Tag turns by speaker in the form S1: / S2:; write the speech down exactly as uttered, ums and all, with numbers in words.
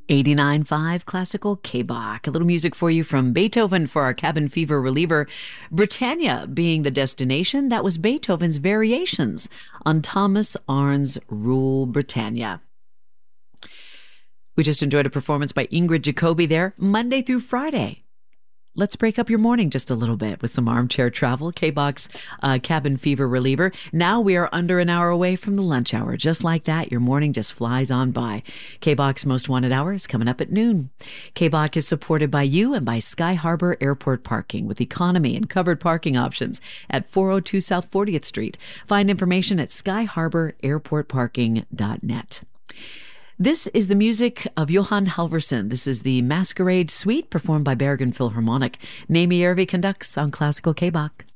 S1: eighty-nine point five Classical K-Bach. A little music for you from Beethoven for our cabin fever reliever. Britannia being the destination, that was Beethoven's Variations on Thomas Arne's Rule Britannia. We just enjoyed a performance by Ingrid Jacobi there, Monday through Friday. Let's break up your morning just a little bit with some armchair travel, K-Bach's uh, cabin fever reliever. Now we are under an hour away from the lunch hour. Just like that, your morning just flies on by. K-Bach's Most Wanted Hour is coming up at noon. K-Bach is supported by you and by Sky Harbor Airport Parking with economy and covered parking options at four oh two South fortieth Street. Find information at sky harbor airport parking dot net. This is the music of Johan Halvorsen. This is the Masquerade Suite performed by Bergen Philharmonic. Naomi Järvi conducts on Classical K-Bach.